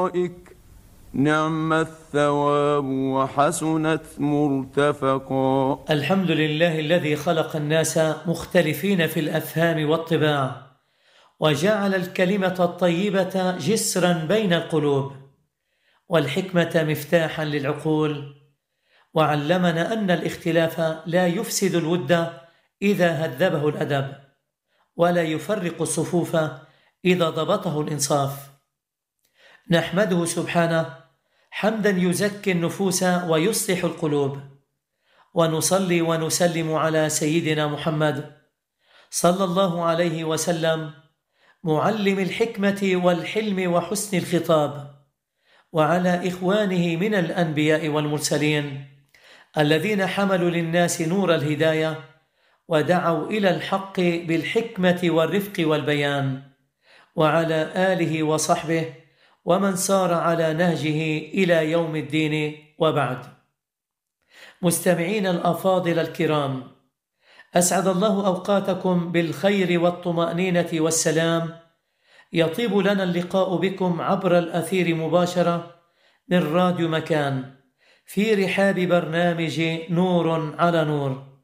لقائك، نعم الثواب وحسنت مرتفقا. الحمد لله الذي خلق الناس مختلفين في الأفهام والطباع، وجعل الكلمة الطيبة جسرا بين القلوب، والحكمة مفتاحا للعقول، وعلمنا أن الاختلاف لا يفسد الود إذا هذبه الأدب، ولا يفرق الصفوف إذا ضبطه الإنصاف. نحمده سبحانه حمدا يزكي النفوس ويصلح القلوب، ونصلي ونسلم على سيدنا محمد صلى الله عليه وسلم، معلم الحكمة والحلم وحسن الخطاب، وعلى إخوانه من الأنبياء والمرسلين الذين حملوا للناس نور الهداية ودعوا إلى الحق بالحكمة والرفق والبيان، وعلى آله وصحبه ومن سار على نهجه إلى يوم الدين، وبعد. مستمعين الأفاضل الكرام، أسعد الله أوقاتكم بالخير والطمأنينة والسلام. يطيب لنا اللقاء بكم عبر الأثير مباشرة من راديو مكان في رحاب برنامج نور على نور،